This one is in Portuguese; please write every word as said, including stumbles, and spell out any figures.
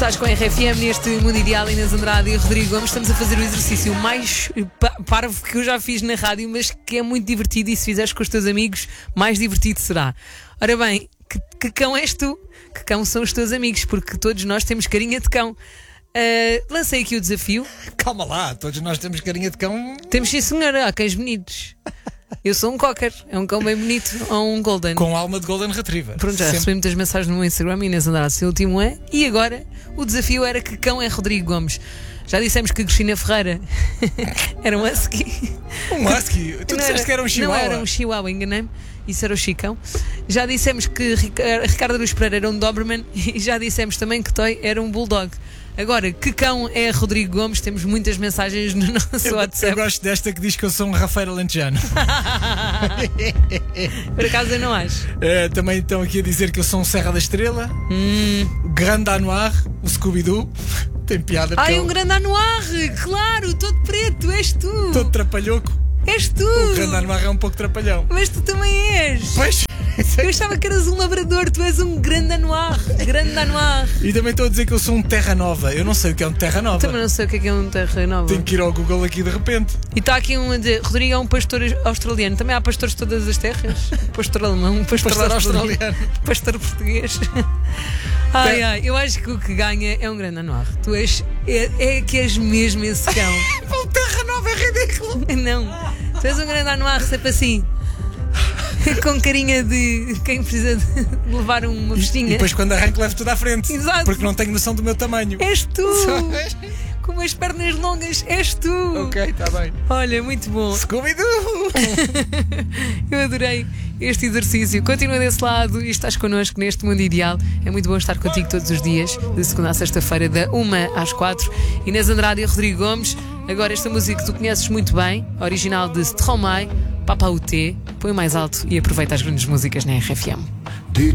Estás com a R F M neste Mundo Ideal, Inês Andrade e Rodrigo Gomes. Estamos a fazer o exercício mais parvo que eu já fiz na rádio, mas que é muito divertido, e se fizeres com os teus amigos, mais divertido será. Ora bem, que, que cão és tu? Que cão são os teus amigos? Porque todos nós temos carinha de cão. Uh, lancei aqui o desafio. Calma lá, todos nós temos carinha de cão. Temos sim, senhora, há cães bonitos. Eu sou um cocker, é um cão bem bonito, ou um golden. Com alma de golden retriever. Pronto, já Sempre. recebi muitas mensagens no meu Instagram, Inês Andrade, seu último é. E agora, o desafio era que cão é Rodrigo Gomes. Já dissemos que Cristina Ferreira era um husky. Um husky? Tu Não disseste era, que era um chihuahua. Não, era um chihuahua, enganei-me. Isso era o Chicão. Já dissemos que Ricardo Aruz Pereira era um Doberman. E já dissemos também que Toy era um Bulldog. Agora, que cão é Rodrigo Gomes? Temos muitas mensagens no nosso eu, WhatsApp. Eu gosto desta que diz que eu sou um Rafael Alentejano. Por acaso eu não acho. Uh, também estão aqui a dizer que eu sou um Serra da Estrela, hum. Grande Anuar, o Scooby-Doo. Tem piada. Ai, eu... um grande Anuar, claro, todo preto, és tu. Todo trapalhoco. És tu. O Grande Anuar é um pouco trapalhão. Mas tu também és. Pois. Eu achava que eras um labrador, tu és um grande Anuar. Grande Anuar. E também estou a dizer que eu sou um Terra Nova. Eu não sei o que é um Terra Nova. Também não sei o que é, que é um terra nova. Tenho que ir ao Google aqui de repente. E está aqui um a dizer: Rodrigo é um pastor australiano. Também há pastores de todas as terras. Pastor alemão, pastor, Pastor australiano, australiano. pastor português. Ai, ai, eu acho que o que ganha é um grande Anuar. Tu és. É, é que és mesmo esse cão. Um Terra Nova é ridículo. Não. Tu és um grande Anuar, sempre assim. Com carinha de quem precisa de levar uma vestinha. E depois quando arranco levo tudo à frente. Exato. Porque não tenho noção do meu tamanho. És tu. Com as pernas longas, és tu. Ok, está bem. Olha, muito bom. Scooby-Doo. Eu adorei este exercício. Continua desse lado e estás connosco neste Mundo Ideal. É muito bom estar contigo todos os dias, de segunda a sexta-feira, da uma às quatro. Inês Andrade e Rodrigo Gomes. Agora esta música que tu conheces muito bem, original de Stromae, Papa U T. Põe mais alto e aproveita as grandes músicas na R F M.